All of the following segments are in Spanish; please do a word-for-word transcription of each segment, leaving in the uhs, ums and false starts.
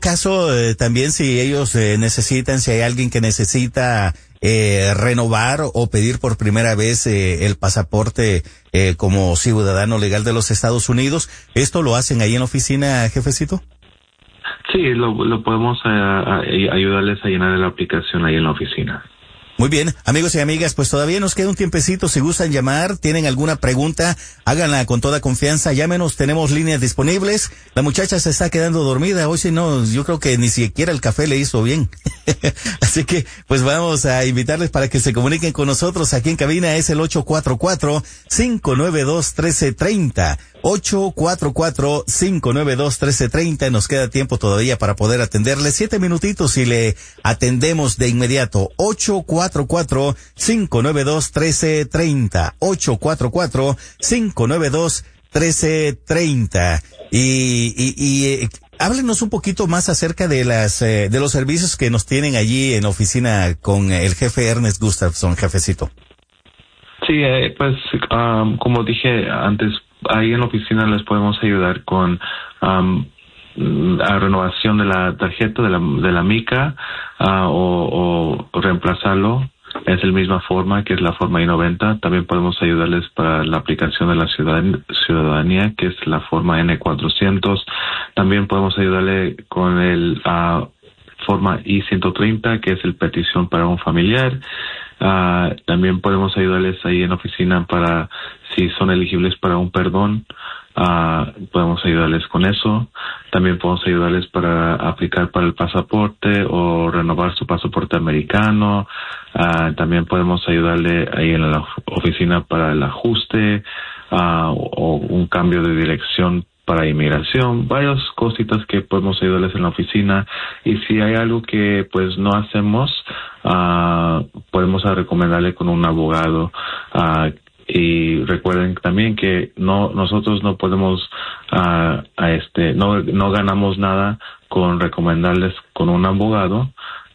caso, eh, también si ellos eh, necesitan, si hay alguien que necesita eh, renovar o pedir por primera vez eh, el pasaporte eh, como ciudadano legal de los Estados Unidos, ¿esto lo hacen ahí en la oficina, jefecito? Sí, lo, lo podemos eh, a, ayudarles a llenar la aplicación ahí en la oficina. Muy bien, amigos y amigas, pues todavía nos queda un tiempecito. Si gustan llamar, tienen alguna pregunta, háganla con toda confianza, llámenos, tenemos líneas disponibles. La muchacha se está quedando dormida, hoy si no, yo creo que ni siquiera el café le hizo bien. Así que, pues vamos a invitarles para que se comuniquen con nosotros aquí en cabina. Es el ocho cuatro cuatro, cinco nueve dos, uno tres tres cero. ocho cuatro cuatro, cinco nueve dos, uno tres tres cero. Nos queda tiempo todavía para poder atenderle. Siete minutitos y le atendemos de inmediato. ocho cuatro cuatro, cinco nueve dos, uno tres tres cero. ocho cuatro cuatro, cinco nueve dos, uno tres tres cero. Y, y, y eh, háblenos un poquito más acerca de las eh, de los servicios que nos tienen allí en la oficina con el jefe Ernest Gustafson, jefecito. Sí, eh, pues um, como dije antes, ahí en la oficina les podemos ayudar con um, la renovación de la tarjeta de la, de la mica uh, o, o reemplazarlo. Es la misma forma que es la forma I noventa. También podemos ayudarles para la aplicación de la ciudadanía, ciudadanía que es la forma N cuatrocientos. También podemos ayudarle con el uh, forma I ciento treinta, que es el petición para un familiar. Uh, también podemos ayudarles ahí en la oficina para si son elegibles para un perdón. Uh, podemos ayudarles con eso. También podemos ayudarles para aplicar para el pasaporte o renovar su pasaporte americano. Uh, también podemos ayudarle ahí en la oficina para el ajuste uh, o un cambio de dirección para inmigración, varias cositas que podemos ayudarles en la oficina. Y si hay algo que pues no hacemos, uh, podemos recomendarle con un abogado. Uh, y recuerden también que no nosotros no podemos uh, a este no no ganamos nada con recomendarles con un abogado.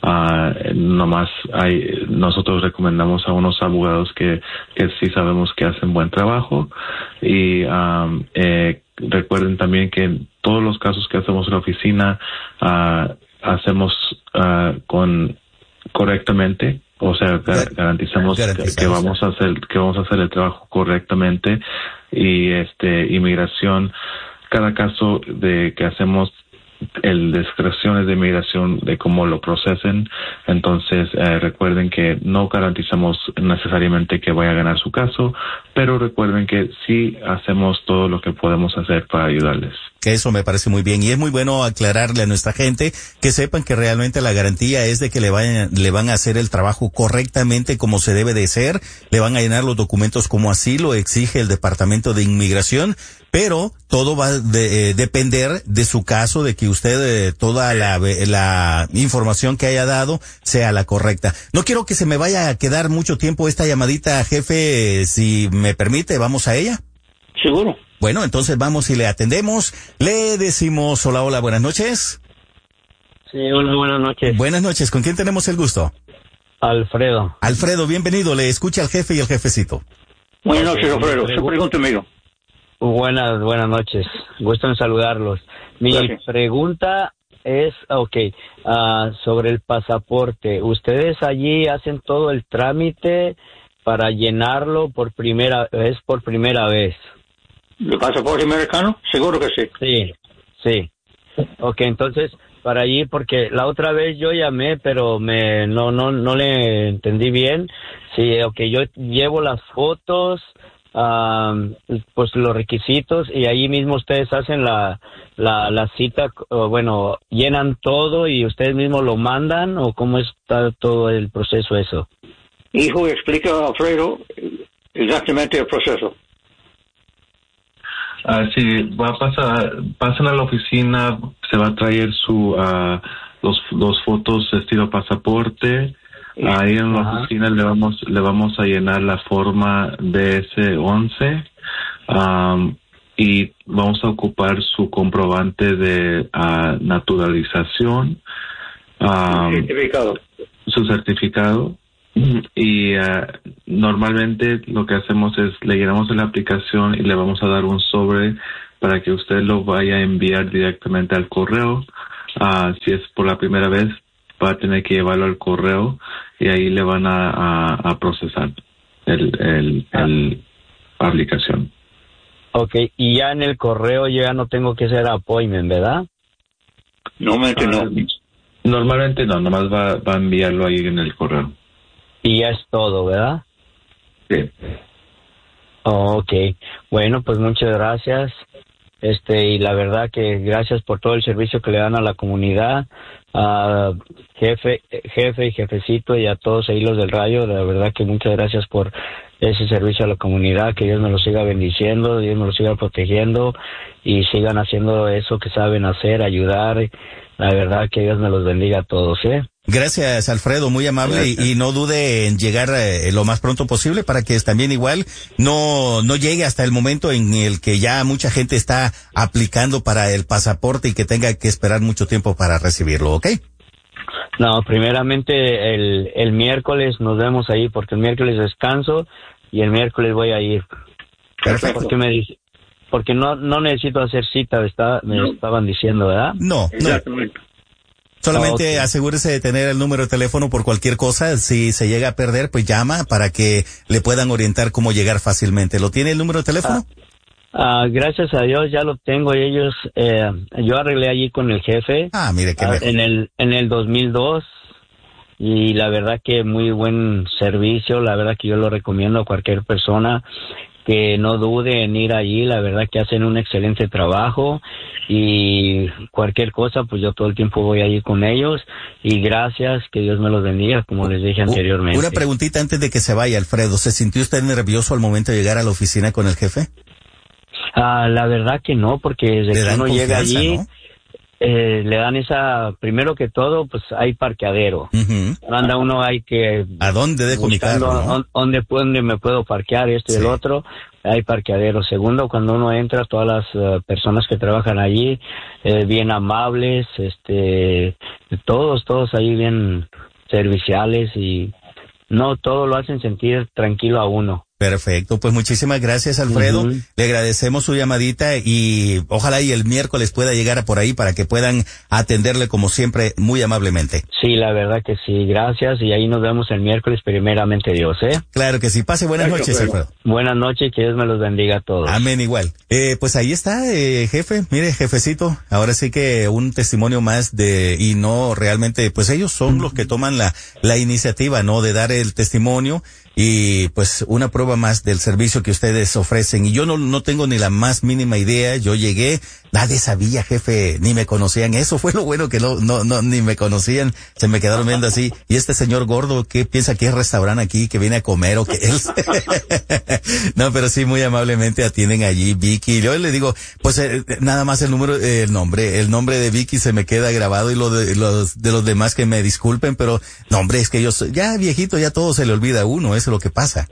Uh, nomás hay, nosotros recomendamos a unos abogados que, que sí sabemos que hacen buen trabajo. Y um, eh, recuerden también que en todos los casos que hacemos en la oficina uh, hacemos uh, con correctamente, o sea, gar- garantizamos que, que vamos a hacer que vamos a hacer el trabajo correctamente. Y este inmigración, cada caso de que hacemos el discreciones de inmigración de cómo lo procesen. Entonces eh, recuerden que no garantizamos necesariamente que vaya a ganar su caso, pero recuerden que sí hacemos todo lo que podemos hacer para ayudarles. Que eso me parece muy bien y es muy bueno aclararle a nuestra gente que sepan que realmente la garantía es de que le vayan, le van a hacer el trabajo correctamente como se debe de ser, le van a llenar los documentos como así lo exige el Departamento de Inmigración, pero todo va a de, eh, depender de su caso, de que usted eh, toda la, la información que haya dado sea la correcta. No quiero que se me vaya a quedar mucho tiempo esta llamadita, jefe, eh, si me permite, ¿vamos a ella? Seguro. Bueno, entonces vamos y le atendemos. Le decimos hola, hola, buenas noches. Sí, hola, buenas noches. Buenas noches, ¿con quién tenemos el gusto? Alfredo. Alfredo, bienvenido, le escucha al jefe y el jefecito. Buenas noches, Alfredo. Su pregunta, amigo. Buenas, buenas noches. Gusto en saludarlos. Mi Gracias. pregunta es, ok, uh, sobre el pasaporte. ¿Ustedes allí hacen todo el trámite para llenarlo por primera vez, por primera vez? ¿El pasaporte americano? Seguro que sí. Sí, sí. Ok, entonces, para allí, porque la otra vez yo llamé, pero me no no no le entendí bien. Sí, ok, yo llevo las fotos, um, pues los requisitos, y ahí mismo ustedes hacen la la, la cita, o bueno, llenan todo y ustedes mismos lo mandan, ¿o cómo está todo el proceso eso? Hijo, explica a Alfredo exactamente el proceso. Uh, sí, va a pasar, pasan a la oficina, se va a traer su, uh, los, los fotos estilo pasaporte. Ahí en la Ajá. oficina le vamos, le vamos a llenar la forma D S once, um, y vamos a ocupar su comprobante de uh, naturalización. Um, certificado. Su certificado. Y uh, normalmente lo que hacemos es le llenamos en la aplicación y le vamos a dar un sobre para que usted lo vaya a enviar directamente al correo. uh, si es por la primera vez, va a tener que llevarlo al correo y ahí le van a, a, a procesar el, el, el aplicación. Okay, y ya en el correo yo ya no tengo que hacer appointment, ¿verdad? Normalmente no. Normalmente no, nomás va, va a enviarlo ahí en el correo. Y ya es todo, ¿verdad? Sí. Oh, ok, bueno, pues muchas gracias. Este, y la verdad que gracias por todo el servicio que le dan a la comunidad, a jefe, jefe y jefecito y a todos ahí los del radio. La verdad que muchas gracias por ese servicio a la comunidad, que Dios me lo siga bendiciendo, Dios me lo siga protegiendo y sigan haciendo eso que saben hacer, ayudar. La verdad que Dios me los bendiga a todos, ¿eh? Gracias, Alfredo, muy amable, y, y no dude en llegar eh, lo más pronto posible para que también igual no no llegue hasta el momento en el que ya mucha gente está aplicando para el pasaporte y que tenga que esperar mucho tiempo para recibirlo, ¿ok? No, primeramente el, el miércoles nos vemos ahí porque el miércoles descanso y el miércoles voy a ir. Perfecto. Porque me dice, porque no no necesito hacer cita, está, me no. estaban diciendo, ¿verdad? No, no. Solamente okay. Asegúrese de tener el número de teléfono por cualquier cosa. Si se llega a perder, pues llama para que le puedan orientar cómo llegar fácilmente. ¿Lo tiene el número de teléfono? Ah, ah, gracias a Dios ya lo tengo. Y ellos, eh, yo arreglé allí con el jefe. Ah, mire qué ah, mejor. En el, en el dos mil dos. Y la verdad que muy buen servicio. La verdad que yo lo recomiendo a cualquier persona que no dude en ir allí. La verdad que hacen un excelente trabajo. Y cualquier cosa, pues yo todo el tiempo voy allí con ellos. Y gracias, que Dios me los bendiga, como les dije anteriormente. Una preguntita antes de que se vaya, Alfredo. ¿Se sintió usted nervioso al momento de llegar a la oficina con el jefe? Ah, la verdad que no, porque desde que uno llega allí, ¿no? eh, le dan esa, primero que todo, pues hay parqueadero. Uh-huh. Anda uno, hay que... ¿A dónde dejo mi carro, no? ¿Dónde, dónde me puedo parquear esto y sí. el otro? Hay parqueadero. Segundo, cuando uno entra, todas las uh, personas que trabajan allí, eh, bien amables, este, todos, todos ahí bien serviciales y no, todo lo hacen sentir tranquilo a uno. Perfecto, pues muchísimas gracias, Alfredo. Uh-huh. Le agradecemos su llamadita y ojalá y el miércoles pueda llegar por ahí para que puedan atenderle como siempre muy amablemente. Sí, la verdad que sí, gracias, y ahí nos vemos el miércoles, primeramente Dios, ¿eh? Claro que sí, pase buenas noches, Alfredo. Buenas noches, que Dios me los bendiga a todos. Amén, igual. Eh, pues ahí está, eh, jefe, mire, jefecito, ahora sí que un testimonio más de, y no realmente, pues ellos son los que toman la, la iniciativa, ¿no? De dar el testimonio. Y pues una prueba más del servicio que ustedes ofrecen. Y yo no, no tengo ni la más mínima idea. Yo llegué, nadie sabía, jefe, ni me conocían. Eso fue lo bueno, que no, no, no, ni me conocían. Se me quedaron viendo así. Y este señor gordo, ¿qué piensa que es restaurante aquí, que viene a comer o que él? No, pero sí, muy amablemente atienden allí, Vicky. Yo le digo, pues eh, nada más el número, eh, el nombre, el nombre de Vicky se me queda grabado, y lo de los, de los demás que me disculpen, pero no, hombre, es que ellos, ya viejito, ya todo se le olvida a uno, eso es lo que pasa.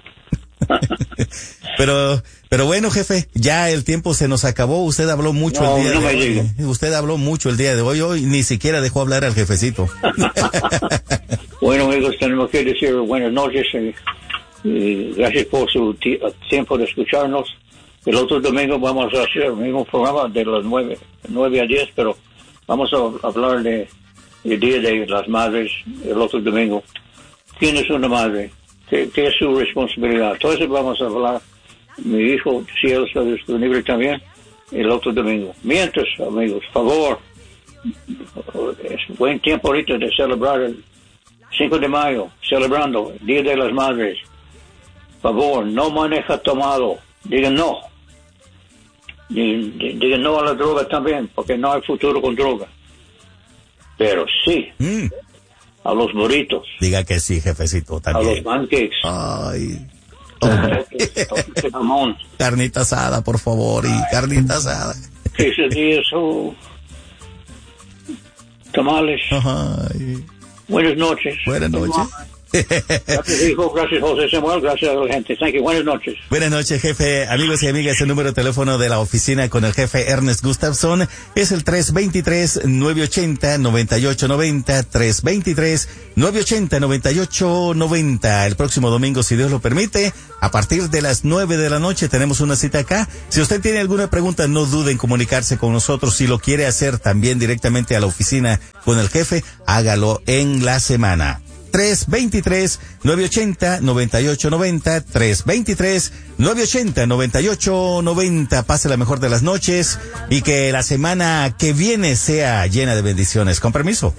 pero, pero bueno, jefe, ya el tiempo se nos acabó. Usted habló mucho no, el día no de hoy. Digo. Usted habló mucho el día de hoy, hoy ni siquiera dejó hablar al jefecito. Bueno, amigos, tenemos que decir buenas noches y, y gracias por su t- tiempo de escucharnos. El otro domingo vamos a hacer el mismo programa de las nueve, nueve a diez, pero vamos a hablar de el Día de las Madres el otro domingo. ¿Quién es una madre? ¿Qué, qué es su responsabilidad? Todo eso vamos a hablar. Mi hijo, si él está disponible también, el otro domingo. Mientras, amigos, favor, es buen tiempo ahorita de celebrar el cinco de mayo, celebrando el Día de las Madres. Favor, no maneja tomado. Digan no. Digan no a la droga también, porque no hay futuro con droga. Pero sí, mm. a los burritos. Diga que sí, jefecito, también. A los pancakes. Ay. Jamón. Carnita asada, por favor, y carnita asada. Quesadillas o tamales. Ay. Buenas noches. Buenas noches. Gracias, hijo. Gracias, José Samuel. Gracias a la gente. Thank you. Buenas noches. Buenas noches, jefe. Amigos y amigas, el número de teléfono de la oficina con el jefe Ernest Gustafson es el tres dos tres, nueve ocho cero, nueve ocho nueve cero, tres dos tres, nueve ocho cero, nueve ocho nueve cero. El próximo domingo, si Dios lo permite, a partir de las nueve de la noche tenemos una cita acá. Si usted tiene alguna pregunta, no dude en comunicarse con nosotros. Si lo quiere hacer también directamente a la oficina con el jefe, hágalo en la semana. tres dos tres, nueve ocho cero, nueve ocho nueve cero, tres dos tres, nueve ocho cero, nueve ocho nueve cero. Pase la mejor de las noches y que la semana que viene sea llena de bendiciones. Con permiso.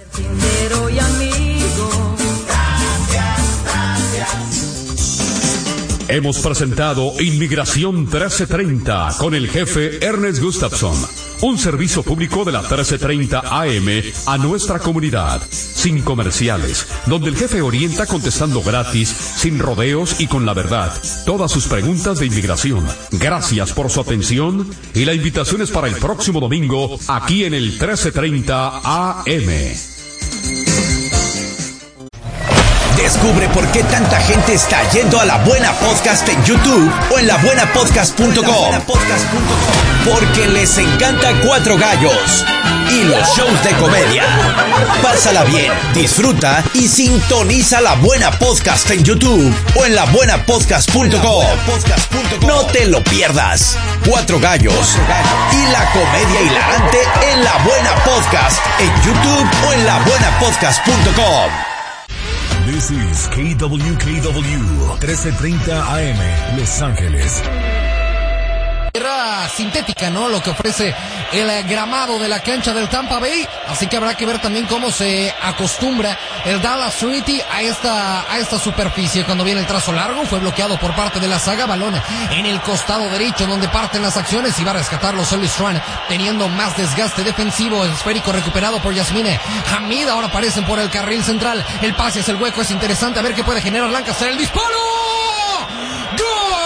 Hemos presentado Inmigración trece treinta con el jefe Ernest Gustafson, un servicio público de la trece treinta A M a nuestra comunidad, sin comerciales, donde el jefe orienta contestando gratis, sin rodeos y con la verdad, todas sus preguntas de inmigración. Gracias por su atención y la invitación es para el próximo domingo aquí en el trece treinta A M. Descubre por qué tanta gente está yendo a La Buena Podcast en YouTube o en la buena podcast punto com. Porque les encanta Cuatro Gallos y los shows de comedia. Pásala bien, disfruta y sintoniza La Buena Podcast en YouTube o en la buena podcast punto com. No te lo pierdas. Cuatro Gallos y la comedia hilarante en La Buena Podcast en YouTube o en la buena podcast punto com. This is K W K W trece treinta A M, Los Ángeles. Tierra sintética, ¿no? Lo que ofrece el gramado de la cancha del Tampa Bay, así que habrá que ver también cómo se acostumbra el Dallas Trinity a esta a esta superficie. Cuando viene el trazo largo, fue bloqueado por parte de la saga, balón en el costado derecho donde parten las acciones y va a rescatarlo Sully Strand, teniendo más desgaste defensivo. El esférico recuperado por Yasmine Hamid, ahora aparecen por el carril central, el pase hacia el hueco es interesante, a ver qué puede generar Lancaster, el disparo, ¡gol!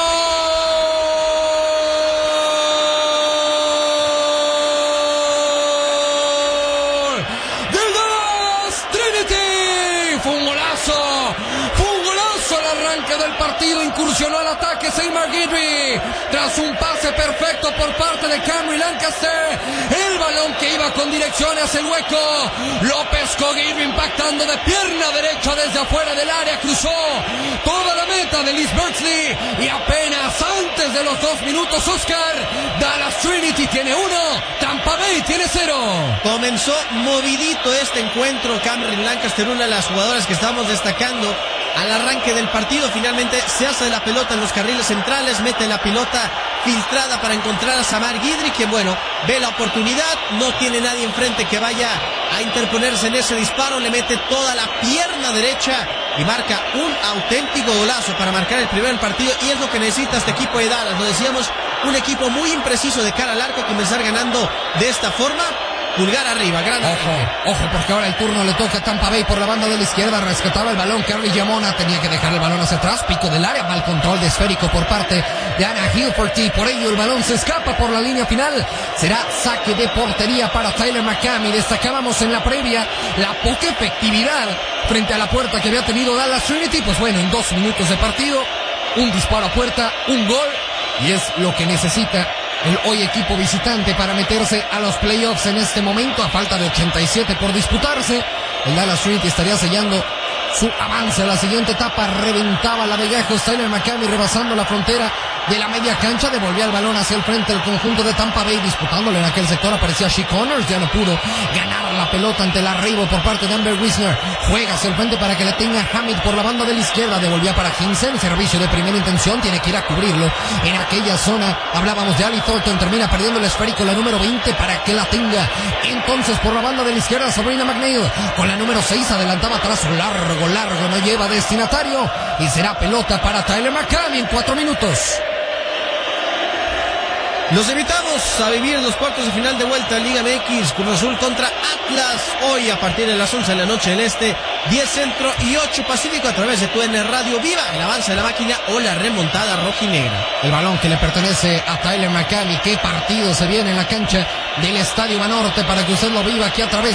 Del partido, incursionó al ataque Seymour Guidry tras un pase perfecto por parte de Camry Lancaster, el balón que iba con dirección hacia el hueco, lo pescó Guidry impactando de pierna derecha desde afuera del área, cruzó toda la meta de Liz Bertsley y apenas antes de los dos minutos, Oscar, Dallas Trinity tiene uno, Tampa Bay tiene cero. Comenzó movidito este encuentro, Camry Lancaster, una de las jugadoras que estamos destacando al arranque del partido. Finalmente se hace de la pelota en los carriles centrales, mete la pelota filtrada para encontrar a Samar Guidry, que bueno, ve la oportunidad, no tiene nadie enfrente que vaya a interponerse en ese disparo, le mete toda la pierna derecha y marca un auténtico golazo para marcar el primer partido, y es lo que necesita este equipo de Dallas. Lo decíamos, un equipo muy impreciso de cara al arco, comenzar ganando de esta forma. Pulgar arriba, gran ojo, ojo, porque ahora el turno le toca a Tampa Bay por la banda de la izquierda, rescataba el balón Carly Yamona, tenía que dejar el balón hacia atrás, pico del área, mal control de esférico por parte de Anna Hilferty, por ello el balón se escapa por la línea final, será saque de portería para Tyler McCamey. Destacábamos en la previa la poca efectividad frente a la puerta que había tenido Dallas Trinity, pues bueno, en dos minutos de partido, un disparo a puerta, un gol, y es lo que necesita el hoy equipo visitante para meterse a los playoffs en este momento, a falta de ochenta y siete por disputarse. El Dallas Trinity estaría sellando su avance a la siguiente etapa, reventaba la de Gajos, Tyler McCamey rebasando la frontera de la media cancha, devolvía el balón hacia el frente del conjunto de Tampa Bay, disputándole en aquel sector, aparecía She Connors, ya no pudo ganar la pelota ante el arribo por parte de Amber Wisner, juega hacia el frente para que la tenga Hamid por la banda de la izquierda, devolvía para Hinsen, servicio de primera intención, tiene que ir a cubrirlo en aquella zona, hablábamos de Ali Thornton, termina perdiendo el esférico, la número veinte para que la tenga, entonces por la banda de la izquierda Sabrina McNeil, con la número seis adelantaba trazo largo, largo, no lleva destinatario, y será pelota para Tyler McCamey en cuatro minutos. Los invitamos a vivir los cuartos de final de vuelta a Liga M X, Cruz Azul contra Atlas, hoy a partir de las once de la noche del Este, diez Centro y ocho Pacífico, a través de tu N Radio. Viva el avance de la máquina o la remontada rojinegra. El balón que le pertenece a Tyler McCamey. Qué partido se viene en la cancha del Estadio Banorte para que usted lo viva aquí a través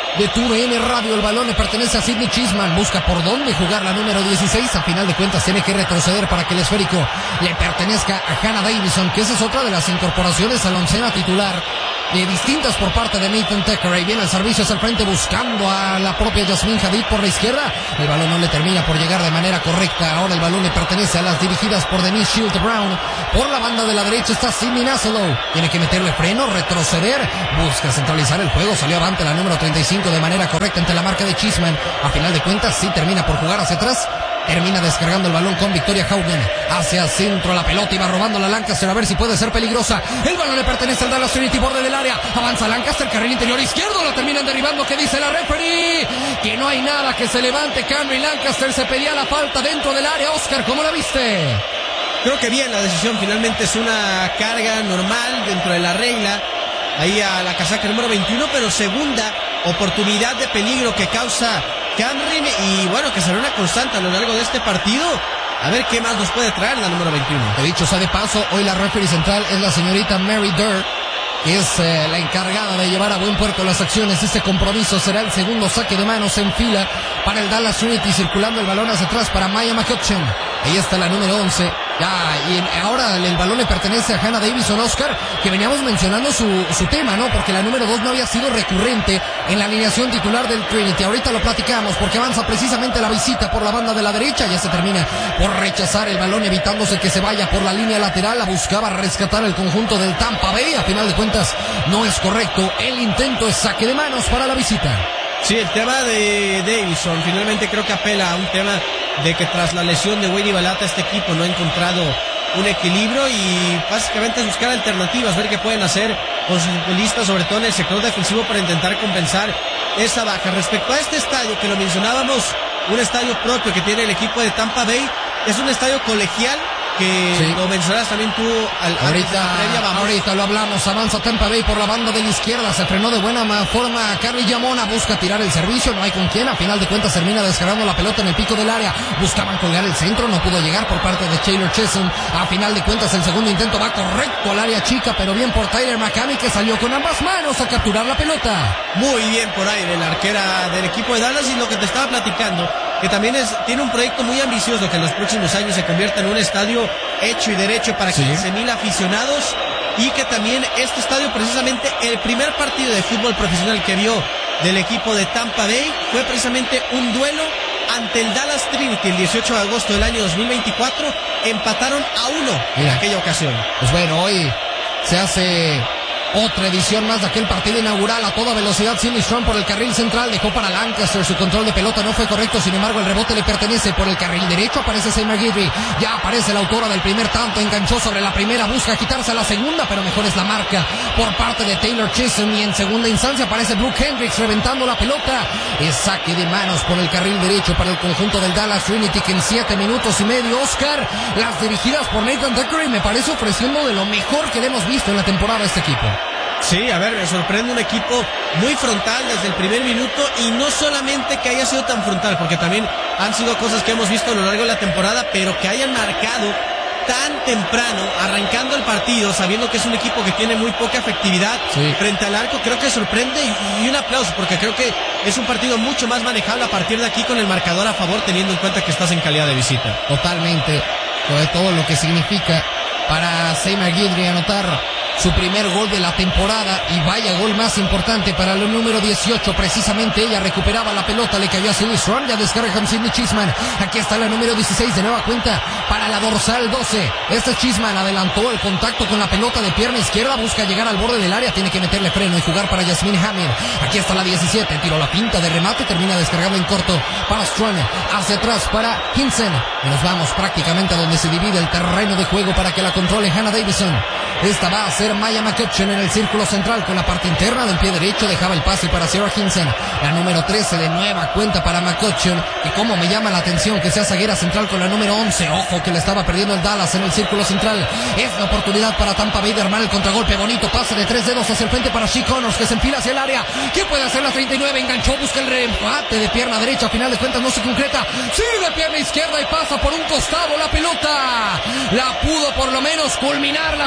de tu D N Radio. El balón le pertenece a Sidney Chisman. Busca por dónde jugar la número dieciséis. A final de cuentas tiene que retroceder para que el esférico le pertenezca a Hannah Davison, que esa es otra de las incorporaciones a la oncena titular, de distintas por parte de Nathan Tucker. Ahí viene el servicio hacia el frente buscando a la propia Yasmine Hadid por la izquierda. El balón no le termina por llegar de manera correcta. Ahora el balón le pertenece a las dirigidas por Denise Shield Brown. Por la banda de la derecha está Sidney Nassalow. Tiene que meterle freno, retroceder. Busca centralizar el juego. Salió avante la número treinta y cinco de manera correcta ante la marca de Chisman. A final de cuentas sí termina por jugar hacia atrás. Termina descargando el balón con Victoria Haugen. Hacia centro la pelota y va robando la Lancaster a ver si puede ser peligrosa. El balón le pertenece al Dallas Trinity, borde del área. Avanza Lancaster, carril interior izquierdo. Lo terminan derribando. ¿Qué dice la referee? Que no hay nada, que se levante Camryn Lancaster. Se pedía la falta dentro del área. Oscar, ¿cómo la viste? Creo que bien la decisión. Finalmente es una carga normal dentro de la regla. Ahí a la casaca número veintiuno, pero segunda oportunidad de peligro que causa Camryn, y bueno, que será una constante a lo largo de este partido. A ver qué más nos puede traer la número veintiuno. He dicho sea de paso, hoy la referee central es la señorita Mary Durr, que es eh, la encargada de llevar a buen puerto las acciones. Este compromiso será el segundo saque de manos en fila para el Dallas Trinity, circulando el balón hacia atrás para Maya McCutcheon. Ahí está la número once. Ya, y en, ahora el balón le pertenece a Hannah Davison, Oscar, que veníamos mencionando su, su tema, ¿no? Porque la número dos no había sido recurrente en la alineación titular del Trinity. Ahorita lo platicamos porque avanza precisamente la visita por la banda de la derecha. Ya se termina por rechazar el balón, evitándose que se vaya por la línea lateral. La buscaba rescatar el conjunto del Tampa Bay. A final de cuentas no es correcto. El intento es saque de manos para la visita. Sí, el tema de Davison finalmente creo que apela a un tema de que tras la lesión de Wayne Balata este equipo no ha encontrado un equilibrio y básicamente es buscar alternativas, ver qué pueden hacer con sus futbolistas, sobre todo en el sector defensivo, para intentar compensar esa baja. Respecto a este estadio que lo mencionábamos, un estadio propio que tiene el equipo de Tampa Bay, es un estadio colegial que sí. Lo mencionas también tú al, ahorita, previa, vamos. Ahorita lo hablamos. Avanza Tampa Bay por la banda de la izquierda, se frenó de buena forma Carly Yamona, busca tirar el servicio, no hay con quién. A final de cuentas termina descargando la pelota en el pico del área. Buscaban colgar el centro, no pudo llegar por parte de Taylor Chisholm. A final de cuentas el segundo intento va correcto al área chica, pero bien por Tyler McCamey, que salió con ambas manos a capturar la pelota. Muy bien por ahí de la arquera del equipo de Dallas. Y lo que te estaba platicando, que también es, tiene un proyecto muy ambicioso que en los próximos años se convierta en un estadio hecho y derecho para sí. quince mil aficionados, y que también este estadio, precisamente el primer partido de fútbol profesional que vio del equipo de Tampa Bay fue precisamente un duelo ante el Dallas Trinity el dieciocho de agosto del año dos mil veinticuatro. Empataron a uno en Mira. aquella ocasión. Pues bueno, hoy se hace otra edición más de aquel partido inaugural a toda velocidad. Sidney Strong por el carril central, dejó para Lancaster, su control de pelota no fue correcto, sin embargo el rebote le pertenece por el carril derecho. Aparece Seymour Guidry, ya aparece la autora del primer tanto, enganchó sobre la primera, busca quitarse a la segunda, pero mejor es la marca por parte de Taylor Chisholm, y en segunda instancia aparece Brooke Hendricks reventando la pelota. Es saque de manos por el carril derecho para el conjunto del Dallas Trinity, que en siete minutos y medio, Oscar, las dirigidas por Nathan Tucker, y me parece ofreciendo de lo mejor que le hemos visto en la temporada a este equipo. Sí, a ver, me sorprende un equipo muy frontal desde el primer minuto, y no solamente que haya sido tan frontal, porque también han sido cosas que hemos visto a lo largo de la temporada, pero que hayan marcado tan temprano, arrancando el partido, sabiendo que es un equipo que tiene muy poca efectividad sí. frente al arco, creo que sorprende, y, y un aplauso, porque creo que es un partido mucho más manejable a partir de aquí con el marcador a favor, teniendo en cuenta que estás en calidad de visita. Totalmente, sobre todo lo que significa para Seymour Guidry anotar su primer gol de la temporada, y vaya gol más importante para el número dieciocho, precisamente ella recuperaba la pelota, le cayó a Sidney Strong, ya descarga con Sidney Chisman. Aquí está la número dieciséis, de nueva cuenta para la dorsal doce. Este Chisman adelantó el contacto con la pelota de pierna izquierda, busca llegar al borde del área, tiene que meterle freno y jugar para Yasmine Hammer. Aquí está la diecisiete, tiró la pinta de remate, termina descargando en corto para Strong, hacia atrás para Hinson, y nos vamos prácticamente a donde se divide el terreno de juego para que la controle Hannah Davison. Esta va a ser Maya McCutcheon en el círculo central con la parte interna del pie derecho, dejaba el pase para Sarah Hinson. La número trece de nueva cuenta para McCutcheon, que como me llama la atención que sea zaguera central con la número once. Ojo que le estaba perdiendo el Dallas en el círculo central. Es la oportunidad para Tampa Bay de armar el contragolpe. Bonito pase de tres dedos hacia el frente para She Connors, que se enfila hacia el área. ¿Quién puede hacer la treinta y nueve? Enganchó, busca el remate de pierna derecha, a final de cuentas no se concreta. Sí, de pierna izquierda y pasa por un costado la pelota. La pudo por lo menos culminar la jugada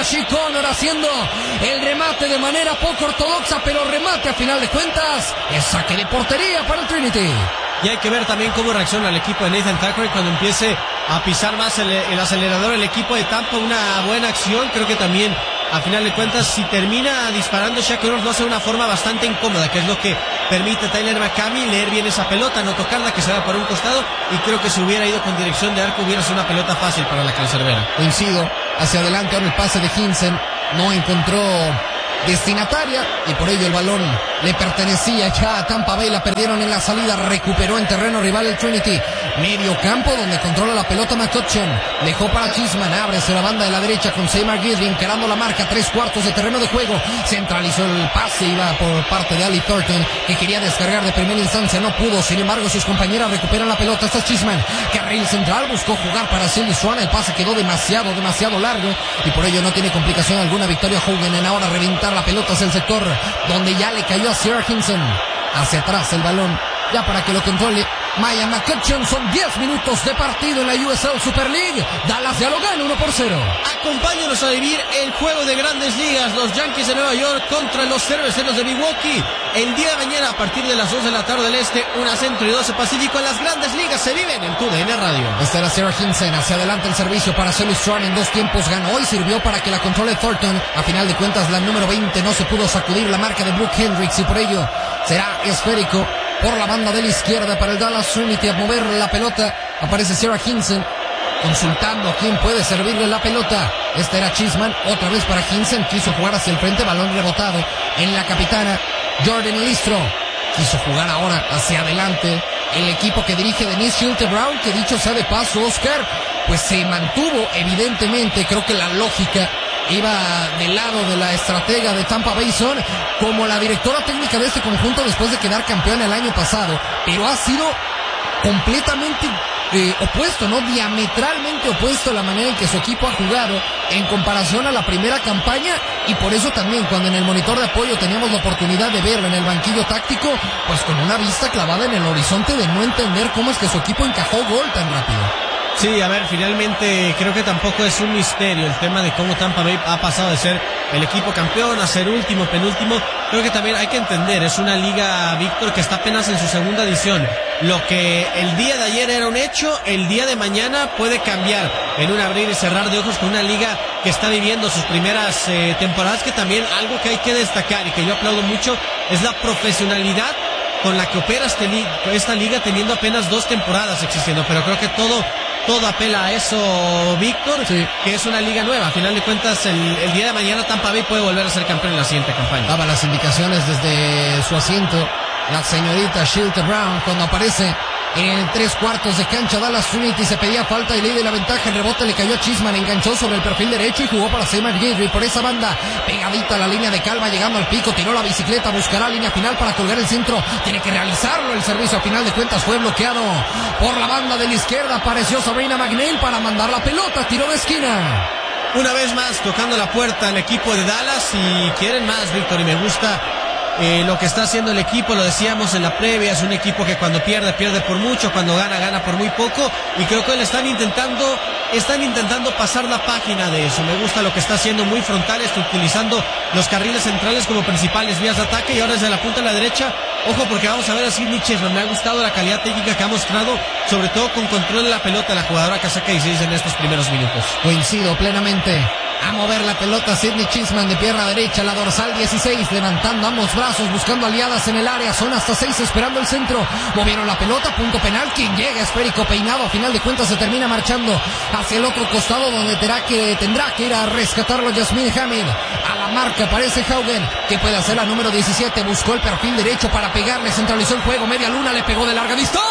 Rashid Connor haciendo el remate de manera poco ortodoxa, pero remate a final de cuentas. Es saque de portería para el Trinity. Y hay que ver también cómo reacciona el equipo de Nathan Thackeray cuando empiece a pisar más el, el acelerador el equipo de Tampa. Una buena acción, creo que también a final de cuentas si termina disparando Shaq Connor lo hace de una forma bastante incómoda, que es lo que permite a Tyler McCamey leer bien esa pelota, no tocarla, que se va por un costado, y creo que si hubiera ido con dirección de arco hubiera sido una pelota fácil para la cancerbera. Coincido, hacia adelante ahora el pase de Hinsen, no encontró destinataria y por ello el balón le pertenecía ya a Tampa Bay, la perdieron en la salida, recuperó en terreno rival el Trinity, medio campo donde controla la pelota McCutcheon, dejó para Chisman, ábrese la banda de la derecha con Seymour Guidry encarando la marca, tres cuartos de terreno de juego, centralizó el pase, iba por parte de Ali Thornton que quería descargar de primera instancia, no pudo, sin embargo sus compañeras recuperan la pelota, está Chisman, carril central, buscó jugar para Cindy Swan, el pase quedó demasiado, demasiado largo y por ello no tiene complicación alguna Victoria Hogan en ahora reventar la pelota hacia el sector donde ya le cayó a Sierra Hinson, hacia atrás el balón ya para que lo controle Maya McCutcheon. Son diez minutos de partido en la U S L Super League. Dallas ya lo gana uno por cero. Acompáñanos a vivir el juego de Grandes Ligas, los Yankees de Nueva York contra los Cerveceros de Milwaukee. El día de mañana a partir de las dos de la tarde del este, una centro y doce pacífico en las Grandes Ligas se viven en tu D N Radio. Esta era Sarah Hinson, hacia adelante el servicio para Celly Strong en dos tiempos, ganó y sirvió para que la controle Thornton. A final de cuentas la número veinte no se pudo sacudir la marca de Brooke Hendricks y por ello será esférico por la banda de la izquierda para el Dallas Trinity. A mover la pelota aparece Sarah Hinson consultando a quién puede servirle la pelota. Este era Chisman, otra vez para Hinson, quiso jugar hacia el frente, balón rebotado en la capitana Jordan Listro, quiso jugar ahora hacia adelante el equipo que dirige Denise Schulte Brown, que dicho sea de paso, Oscar, pues se mantuvo evidentemente, creo que la lógica iba del lado de la estratega de Tampa Bay Sun, como la directora técnica de este conjunto después de quedar campeón el año pasado, pero ha sido completamente eh, opuesto, ¿no? Diametralmente opuesto a la manera en que su equipo ha jugado en comparación a la primera campaña, y por eso también cuando en el monitor de apoyo teníamos la oportunidad de verlo en el banquillo táctico, pues con una vista clavada en el horizonte de no entender cómo es que su equipo encajó gol tan rápido. Sí, a ver, finalmente creo que tampoco es un misterio el tema de cómo Tampa Bay ha pasado de ser el equipo campeón a ser último, penúltimo. Creo que también hay que entender, es una liga, Víctor, que está apenas en su segunda edición. Lo que el día de ayer era un hecho, el día de mañana puede cambiar en un abrir y cerrar de ojos con una liga que está viviendo sus primeras eh, temporadas, que también algo que hay que destacar y que yo aplaudo mucho es la profesionalidad con la que opera este li- esta liga teniendo apenas dos temporadas existiendo, pero creo que todo todo apela a eso, Víctor, sí, que es una liga nueva. A final de cuentas, el, el día de mañana Tampa Bay puede volver a ser campeón en la siguiente campaña. Daba las indicaciones desde su asiento la señorita Schulte Brown cuando aparece en tres cuartos de cancha. Dallas Trinity se pedía falta y le dio la ventaja. El rebote le cayó a Chisman, enganchó sobre el perfil derecho y jugó para Seymour Guidry por esa banda, pegadita a la línea de calma, llegando al pico, tiró la bicicleta, buscará línea final para colgar el centro, tiene que realizarlo, el servicio a final de cuentas fue bloqueado por la banda de la izquierda. Apareció Sabrina McNeil para mandar la pelota, tiró de esquina. Una vez más tocando la puerta al equipo de Dallas, y quieren más, Víctor, y me gusta Eh, lo que está haciendo el equipo, lo decíamos en la previa, es un equipo que cuando pierde, pierde por mucho, cuando gana, gana por muy poco, y creo que le están intentando, están intentando pasar la página de eso. Me gusta lo que está haciendo, muy frontales, utilizando los carriles centrales como principales vías de ataque, y ahora desde la punta a la derecha, ojo porque vamos a ver a Sidney Chisholm. Me ha gustado la calidad técnica que ha mostrado, sobre todo con control de la pelota, la jugadora que saca dieciséis en estos primeros minutos. Coincido plenamente. A mover la pelota Sidney Chisholm de pierna derecha, la dorsal dieciséis, levantando ambos brazos, buscando aliadas en el área, son hasta seis esperando el centro, movieron la pelota, punto penal, quien llega, esférico peinado, a final de cuentas se termina marchando hacia el otro costado donde tendrá que, tendrá que ir a rescatarlo Jasmine Hamid. A la marca aparece Haugen, que puede hacer la número diecisiete, buscó el perfil derecho para pegarle, centralizó el juego, media luna, le pegó de larga distancia,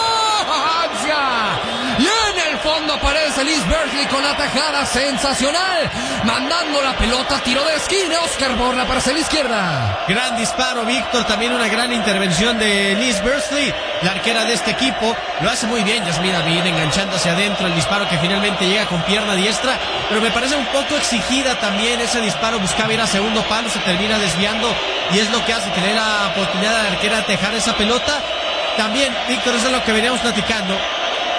y en el fondo aparece Liz Bersley con la tajada sensacional, mandando la pelota, tiro de esquina, Oscar Borla para la izquierda. Gran disparo, Víctor, también una gran intervención de Liz Bersley, la arquera de este equipo, lo hace muy bien Jasmine David, enganchando hacia adentro el disparo que finalmente llega con pierna diestra, pero me parece un poco exigida también ese disparo, buscaba ir a segundo palo, se termina desviando, y es lo que hace que le dé la oportunidad a la arquera de dejar esa pelota. También, Víctor, eso es lo que veníamos platicando.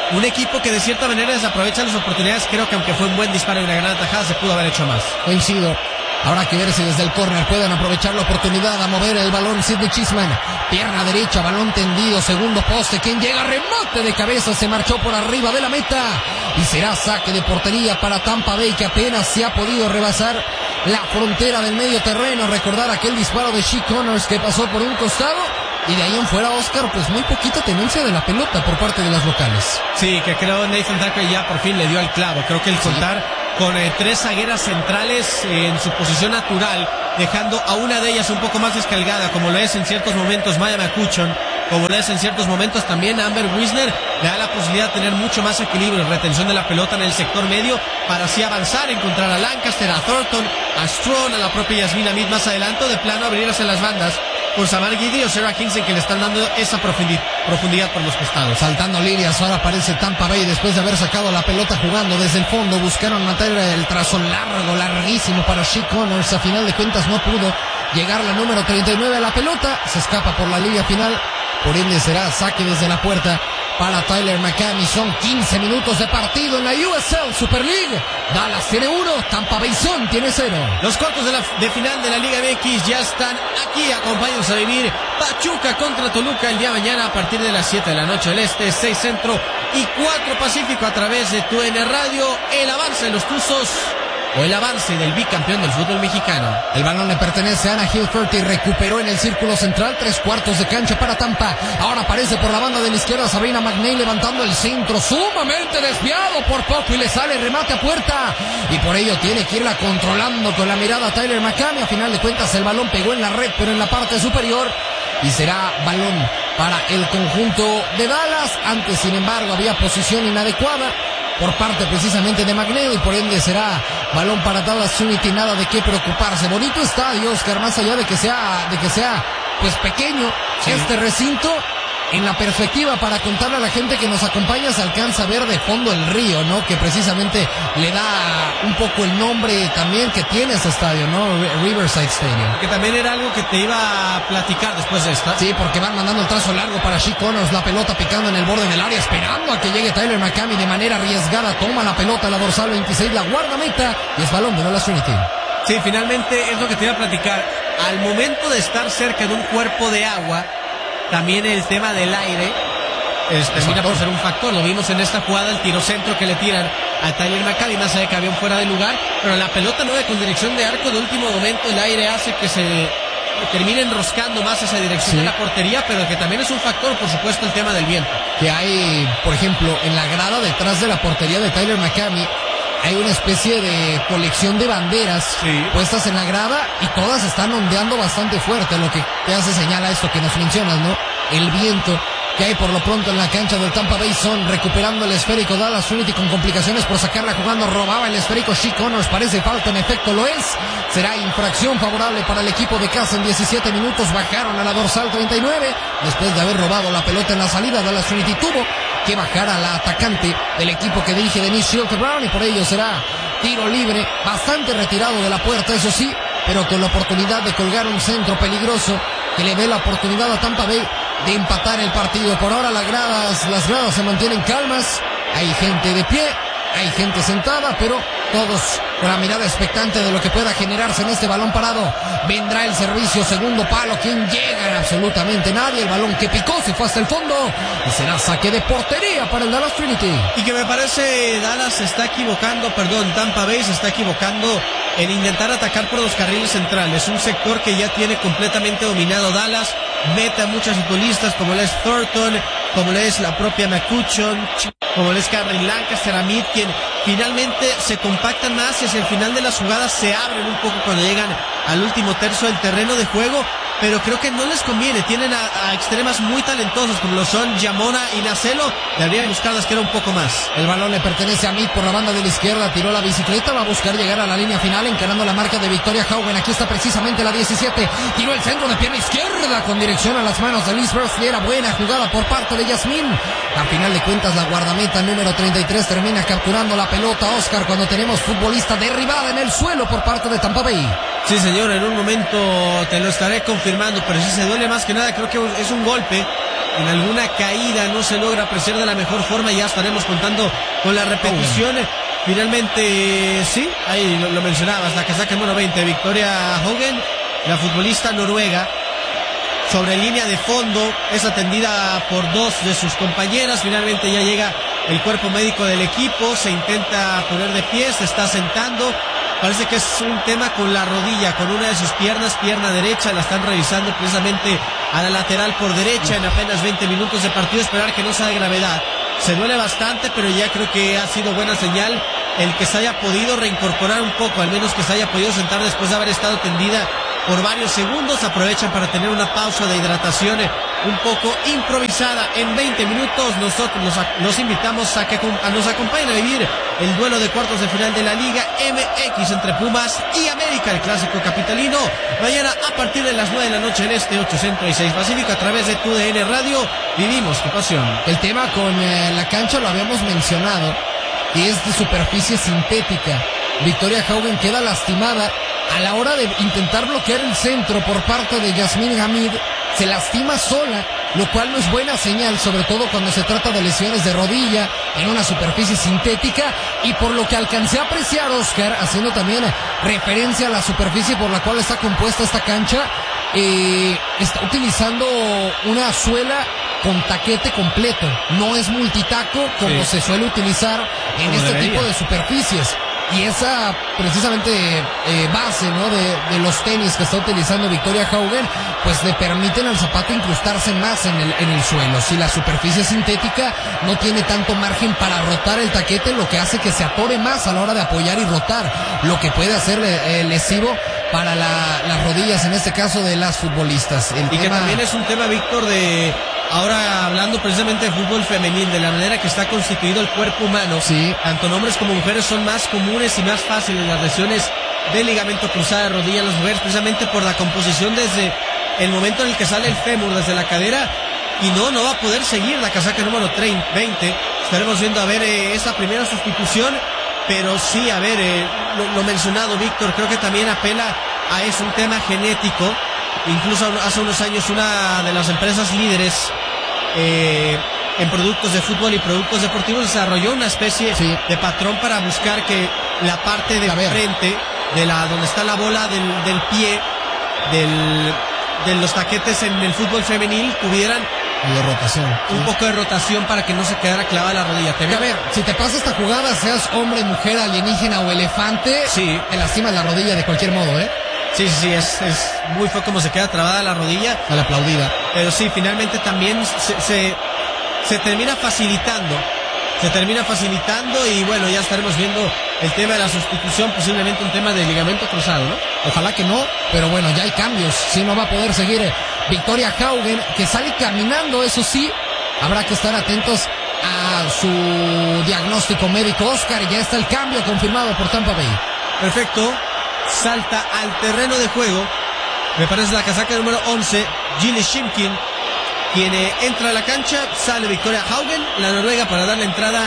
un equipo que de cierta manera desaprovecha las oportunidades. Creo que aunque fue un buen disparo y una gran atajada, se pudo haber hecho más. Coincido. Habrá que ver si desde el córner pueden aprovechar la oportunidad a mover el balón. Sidney Chisman, pierna derecha, balón tendido, segundo poste, quien llega, remate de cabeza, se marchó por arriba de la meta y será saque de portería para Tampa Bay, que apenas se ha podido rebasar la frontera del medio terreno. Recordar aquel disparo de Shea Connors que pasó por un costado y de ahí en fuera, Oscar, pues muy poquita tenencia de la pelota por parte de las locales. Sí, que creo Nathan Tucker ya por fin le dio al clavo. Creo que el contar sí. con eh, tres zagueras centrales eh, en su posición natural, dejando a una de ellas un poco más descargada, como lo es en ciertos momentos Maya McCutcheon, como lo es en ciertos momentos también Amber Wisner, le da la posibilidad de tener mucho más equilibrio y retención de la pelota en el sector medio para así avanzar, encontrar a Lancaster, a Thornton, a Strong, a la propia Yasmin Hamid más adelante, o de plano abrirse las bandas por Samar Giddy o Sarah Kingston, que le están dando esa profundidad, profundidad por los costados. Saltando líneas, ahora aparece Tampa Bay después de haber sacado la pelota jugando desde el fondo. Buscaron matar el trazo largo, larguísimo para Shea Connors. A final de cuentas no pudo llegar la número treinta y nueve a la pelota. Se escapa por la línea final. Por ende será saque desde la puerta para Tyler McCamey. Son quince minutos de partido en la U S L Super League. Dallas tiene uno, Tampa Bay Sun tiene cero. Los cuartos de, la, de final de la Liga M X ya están aquí. Acompáñanos a vivir Pachuca contra Toluca el día de mañana a partir de las siete de la noche del Este, seis Centro y cuatro Pacífico a través de Tu N Radio. El avance de los Tuzos o el avance del bicampeón del fútbol mexicano. El balón le pertenece a Ana Hilfert y recuperó en el círculo central, tres cuartos de cancha para Tampa. Ahora aparece por la banda de la izquierda Sabrina McNeil levantando el centro, sumamente desviado por poco y le sale remate a puerta. Y por ello tiene que irla controlando con la mirada Tyler McCamey. A final de cuentas el balón pegó en la red, pero en la parte superior. Y será balón para el conjunto de Dallas. Antes, sin embargo, había posición inadecuada por parte precisamente de McNeil y por ende será balón para Dallas Trinity. Nada de qué preocuparse. Bonito estadio, Oscar, más allá de que sea, de que sea pues pequeño, sí. Este recinto, en la perspectiva para contarle a la gente que nos acompaña, se alcanza a ver de fondo el río, ¿no? Que precisamente le da un poco el nombre también que tiene ese estadio, ¿no? Riverside Stadium. Que también era algo que te iba a platicar después de esta. Sí, porque van mandando el trazo largo para Shea Connors, la pelota picando en el borde del área, esperando a que llegue Tyler McCamey de manera arriesgada, toma la pelota, la dorsal veintiséis, la guarda meta y es balón de Dallas Trinity. Sí, finalmente es lo que te iba a platicar. Al momento de estar cerca de un cuerpo de agua, también el tema del aire es, termina por ser un factor. Lo vimos en esta jugada, el tiro centro que le tiran a Tyler McCamey, más allá de que había un fuera de lugar, pero la pelota no va con dirección de arco. De último momento el aire hace que se termine enroscando más esa dirección, sí, de la portería, pero que también es un factor, por supuesto, el tema del viento. Que hay, por ejemplo, en la grada detrás de la portería de Tyler McCamey, hay una especie de colección de banderas, sí, puestas en la grada y todas están ondeando bastante fuerte, lo que te hace señal a esto que nos mencionas, ¿no? El viento que hay por lo pronto en la cancha del Tampa Bay Sun, recuperando el esférico Dallas Trinity con complicaciones por sacarla jugando, robaba el esférico Shea Connors, parece falta, en efecto lo es, será infracción favorable para el equipo de casa. En diecisiete minutos bajaron a la dorsal treinta y nueve, después de haber robado la pelota en la salida. Dallas Trinity tuvo que bajar a la atacante del equipo que dirige Denise Shelter Brown y por ello será tiro libre, bastante retirado de la puerta, eso sí, pero con la oportunidad de colgar un centro peligroso que le dé la oportunidad a Tampa Bay de empatar el partido. Por ahora las gradas, las gradas se mantienen calmas, hay gente de pie, hay gente sentada, pero todos con la mirada expectante de lo que pueda generarse en este balón parado. Vendrá el servicio, segundo palo, ¿quién llega? Absolutamente nadie. El balón que picó se fue hasta el fondo y será saque de portería para el Dallas Trinity. Y que me parece Dallas se está equivocando, perdón, Tampa Bay se está equivocando en intentar atacar por los carriles centrales, un sector que ya tiene completamente dominado Dallas. Mete a muchas futbolistas como lo es Thornton, como lo es la propia McCutcheon, como lo es Cameron Lancaster, Hamid, quien finalmente se compactan más y hacia el final de las jugadas se abren un poco cuando llegan al último tercio del terreno de juego, pero creo que no les conviene. Tienen a, a extremas muy talentosos como lo son Yamona y Nacelo, le habrían buscado que era un poco más. El balón le pertenece a Hamid por la banda de la izquierda, tiró la bicicleta, va a buscar llegar a la línea final encarando la marca de Victoria Haugen. Aquí está precisamente la diecisiete, tiró el centro de pierna izquierda con dirección a las manos de Liz Bursley. Era buena jugada por parte de Yasmin. A final de cuentas la guardameta número treinta y tres termina capturando la pelota, Oscar, cuando tenemos futbolista derribada en el suelo por parte de Tampa Bay. Sí, señor, en un momento te lo estaré confirmando, pero si se duele más que nada, creo que es un golpe en alguna caída no se logra apreciar de la mejor forma. Ya estaremos contando con la repetición. Finalmente, sí, ahí lo, lo mencionabas, la casaca número veinte, Victoria Haugen, la futbolista noruega, sobre línea de fondo, es atendida por dos de sus compañeras. Finalmente ya llega el cuerpo médico del equipo, se intenta poner de pie, se está sentando. Parece que es un tema con la rodilla, con una de sus piernas, pierna derecha, la están revisando precisamente a la lateral por derecha en apenas veinte minutos de partido. Esperar que no sea de gravedad. Se duele bastante, pero ya creo que ha sido buena señal el que se haya podido reincorporar un poco, al menos que se haya podido sentar después de haber estado tendida por varios segundos. Aprovechan para tener una pausa de hidratación un poco improvisada. En veinte minutos nosotros los, los invitamos a que a nos acompañen a vivir el duelo de cuartos de final de la Liga M X entre Pumas y América, el clásico capitalino. Mañana a partir de las nueve de la noche en este ocho Centro y seis Pacífico a través de Tu D N Radio. Vivimos tu pasión. El tema con eh, la cancha lo habíamos mencionado, y es de superficie sintética. Victoria Haugen queda lastimada a la hora de intentar bloquear el centro por parte de Yasmine Hamid. Se lastima sola, lo cual no es buena señal, sobre todo cuando se trata de lesiones de rodilla en una superficie sintética. Y por lo que alcancé a apreciar, Oscar, haciendo también referencia a la superficie por la cual está compuesta esta cancha, eh, está utilizando una suela con taquete completo, no es multitaco como sí se suele utilizar en como este debería. tipo de superficies. Y esa precisamente eh, base, ¿no?, de, de los tenis que está utilizando Victoria Haugen, pues le permiten al zapato incrustarse más en el, en el suelo. Si la superficie sintética no tiene tanto margen para rotar el taquete, lo que hace que se atore más a la hora de apoyar y rotar, lo que puede hacer eh, lesivo para la, las rodillas, en este caso de las futbolistas. El y tema... que también es un tema, Víctor, de... Ahora hablando precisamente de fútbol femenil, de la manera que está constituido el cuerpo humano, sí, tanto en hombres como mujeres son más comunes y más fáciles las lesiones de ligamento cruzado de rodilla en las mujeres, precisamente por la composición desde el momento en el que sale el fémur desde la cadera, y no, no va a poder seguir la casaca número veinte. Estaremos viendo a ver eh, esa primera sustitución, pero sí, a ver, eh, lo, lo mencionado, Víctor, creo que también apela a es un tema genético. Incluso hace unos años una de las empresas líderes eh, en productos de fútbol y productos deportivos desarrolló una especie sí. de patrón para buscar que la parte del frente, de la donde está la bola del, del pie, del, de los taquetes en el fútbol femenil tuvieran de rotación, un sí. poco de rotación para que no se quedara clavada la rodilla. ¿Te a ver, si te pasa esta jugada, seas hombre, mujer, alienígena o elefante, sí, te lastimas la rodilla de cualquier modo, ¿eh? Sí, sí, sí, es, es muy feo como se queda trabada la rodilla. A la aplaudida. Pero sí, finalmente también se, se, se termina facilitando. Se termina facilitando y bueno, ya estaremos viendo el tema de la sustitución, posiblemente un tema de ligamento cruzado, ¿no? Ojalá que no, pero bueno, ya hay cambios. Si no va a poder seguir Victoria Haugen, que sale caminando, eso sí. Habrá que estar atentos a su diagnóstico médico. Oscar, ya está el cambio confirmado por Tampa Bay. Perfecto. Salta al terreno de juego, me parece la casaca número once, Gilly Shimkin, quien eh, entra a la cancha. Sale Victoria Haugen, la noruega, para darle entrada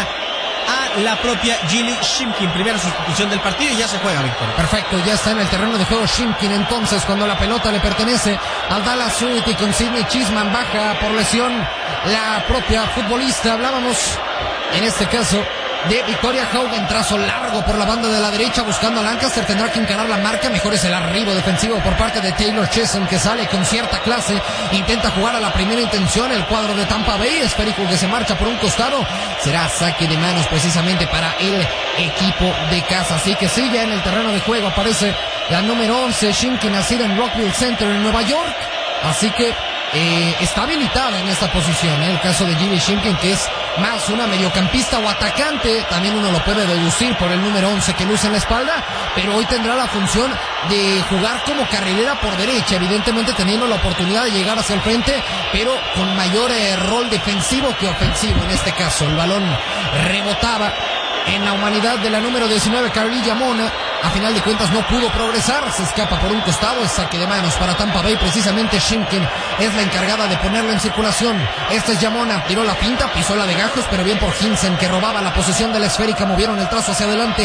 a la propia Gilly Shimkin. Primera sustitución del partido y ya se juega, Victoria. Perfecto, ya está en el terreno de juego Shimkin. Entonces, cuando la pelota le pertenece al Dallas Unity con Sidney Chisman, baja por lesión la propia futbolista. Hablábamos en este caso de Victoria Haugen, trazo largo por la banda de la derecha buscando a Lancaster, tendrá que encarar la marca, mejor es el arribo defensivo por parte de Taylor Chesson, que sale con cierta clase, intenta jugar a la primera intención, el cuadro de Tampa Bay, esférico que se marcha por un costado, será saque de manos precisamente para el equipo de casa, así que sí, ya en el terreno de juego aparece la número once, Shimkin, nacida en Rockville Center en Nueva York, así que Eh, está habilitada en esta posición, ¿eh? El caso de Gilly Shimkin, que es más una mediocampista o atacante, también uno lo puede deducir por el número once que luce en la espalda, pero hoy tendrá la función de jugar como carrilera por derecha, evidentemente teniendo la oportunidad de llegar hacia el frente, pero con mayor eh, rol defensivo que ofensivo en este caso. El balón rebotaba en la humanidad de la número diecinueve, Carly Yamona. A final de cuentas no pudo progresar, se escapa por un costado, es saque de manos para Tampa Bay. Precisamente Shimkin es la encargada de ponerlo en circulación. Esta es Yamona, tiró la pinta, pisó la de gajos, pero bien por Hinsen, que robaba la posesión de la esférica, movieron el trazo hacia adelante.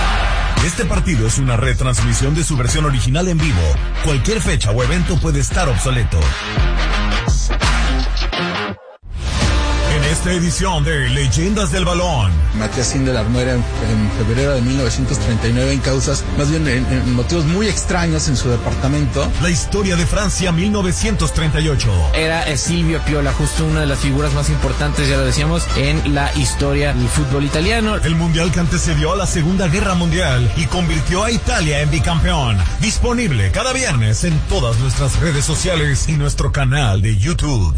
Este partido es una retransmisión de su versión original en vivo. Cualquier fecha o evento puede estar obsoleto. esta edición de Leyendas del Balón. Matías Sindelar muere en, en febrero de mil novecientos treinta y nueve en causas, más bien en, en motivos muy extraños en su departamento. La historia de Francia mil novecientos treinta y ocho. Era eh, Silvio Piola, justo una de las figuras más importantes, ya lo decíamos, en la historia del fútbol italiano. El mundial que antecedió a la Segunda Guerra Mundial y convirtió a Italia en bicampeón. Disponible cada viernes en todas nuestras redes sociales y nuestro canal de YouTube.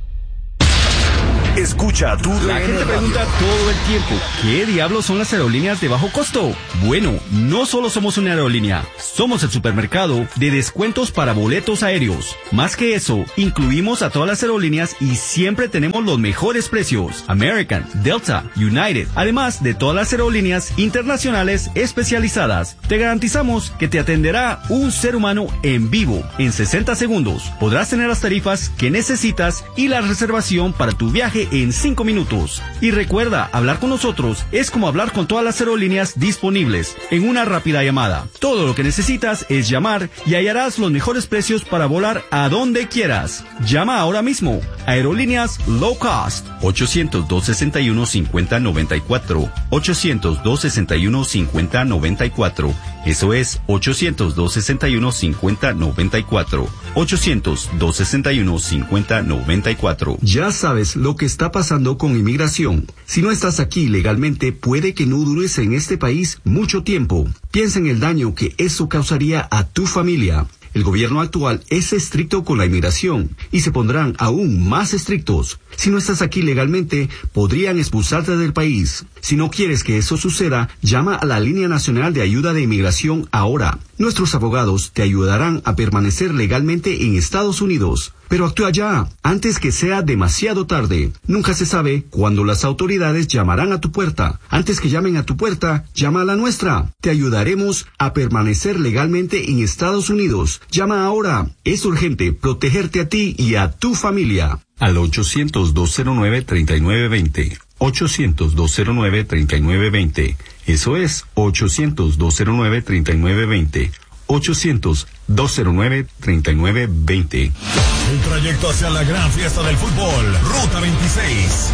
Escucha tu La gente pregunta todo el tiempo, ¿qué diablos son las aerolíneas de bajo costo? Bueno, no solo somos una aerolínea, somos el supermercado de descuentos para boletos aéreos. Más que eso, incluimos a todas las aerolíneas y siempre tenemos los mejores precios. American, Delta, United, además de todas las aerolíneas internacionales especializadas. Te garantizamos que te atenderá un ser humano en vivo en sesenta segundos. Podrás tener las tarifas que necesitas y la reservación para tu viaje en cinco minutos. Y recuerda, hablar con nosotros es como hablar con todas las aerolíneas disponibles en una rápida llamada. Todo lo que necesitas es llamar y hallarás los mejores precios para volar a donde quieras. Llama ahora mismo. Aerolíneas Low Cost. ochocientos, dos sesenta y uno, cincuenta noventa y cuatro. ochocientos, dos sesenta y uno, cincuenta noventa y cuatro. Eso es ochocientos, dos sesenta y uno, cincuenta noventa y cuatro. ochocientos, dos sesenta y uno, cincuenta noventa y cuatro. Ya sabes lo que está pasando con inmigración. Si no estás aquí legalmente, puede que no dures en este país mucho tiempo. Piensa en el daño que eso causaría a tu familia. El gobierno actual es estricto con la inmigración y se pondrán aún más estrictos. Si no estás aquí legalmente, podrían expulsarte del país. Si no quieres que eso suceda, llama a la Línea Nacional de Ayuda de Inmigración ahora. Nuestros abogados te ayudarán a permanecer legalmente en Estados Unidos. Pero actúa ya, antes que sea demasiado tarde. Nunca se sabe cuándo las autoridades llamarán a tu puerta. Antes que llamen a tu puerta, llama a la nuestra. Te ayudaremos a permanecer legalmente en Estados Unidos. Llama ahora. Es urgente protegerte a ti y a tu familia. Al ochocientos, dos cero nueve, treinta y nueve veinte. ochocientos, dos cero nueve, treinta y nueve veinte. Eso es ochocientos, dos cero nueve, treinta y nueve veinte. ochocientos, dos cero nueve, treinta y nueve veinte. El trayecto hacia la gran fiesta del fútbol, Ruta veintiséis.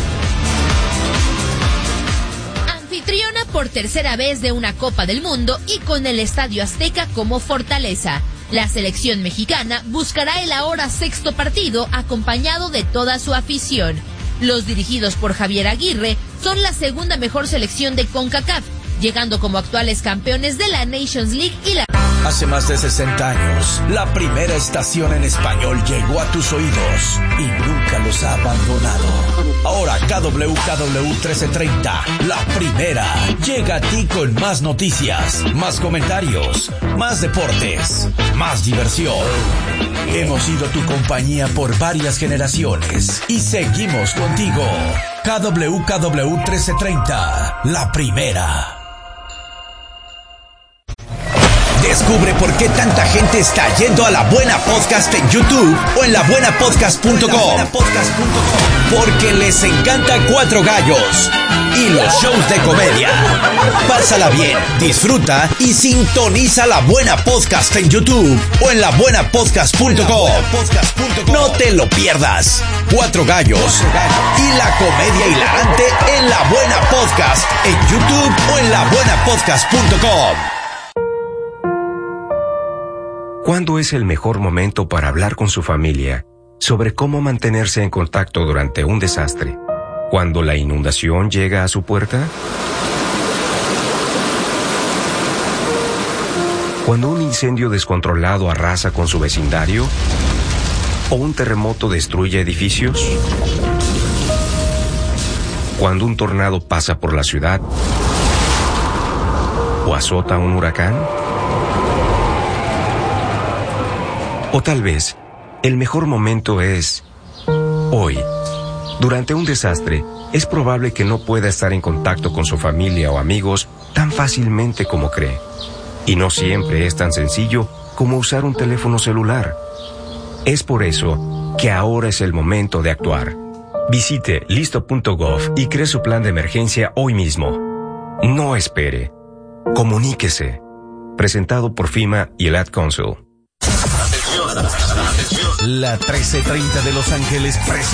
Anfitriona por tercera vez de una Copa del Mundo y con el Estadio Azteca como fortaleza. La selección mexicana buscará el ahora sexto partido acompañado de toda su afición. Los dirigidos por Javier Aguirre son la segunda mejor selección de CONCACAF, llegando como actuales campeones de la Nations League y la... Hace más de sesenta años, la primera estación en español llegó a tus oídos y nunca los ha abandonado. Ahora K W K W trece treinta, la primera, llega a ti con más noticias, más comentarios, más deportes, más diversión. Hemos sido tu compañía por varias generaciones y seguimos contigo. K W K W trece treinta, la primera. Descubre por qué tanta gente está yendo a La Buena Podcast en YouTube o en la buena podcast punto com. Porque les encanta Cuatro Gallos y los shows de comedia. Pásala bien, disfruta y sintoniza La Buena Podcast en YouTube o en la buena podcast punto com. No te lo pierdas. Cuatro Gallos y la comedia hilarante en La Buena Podcast en YouTube o en la buena podcast punto com. ¿Cuándo es el mejor momento para hablar con su familia sobre cómo mantenerse en contacto durante un desastre? ¿Cuando la inundación llega a su puerta? ¿Cuando un incendio descontrolado arrasa con su vecindario? ¿O un terremoto destruye edificios? ¿Cuando un tornado pasa por la ciudad? ¿O azota un huracán? O tal vez, el mejor momento es hoy. Durante un desastre, es probable que no pueda estar en contacto con su familia o amigos tan fácilmente como cree. Y no siempre es tan sencillo como usar un teléfono celular. Es por eso que ahora es el momento de actuar. Visite listo punto gov y cree su plan de emergencia hoy mismo. No espere. Comuníquese. Presentado por FEMA y el Ad Council. La trece treinta de Los Ángeles presenta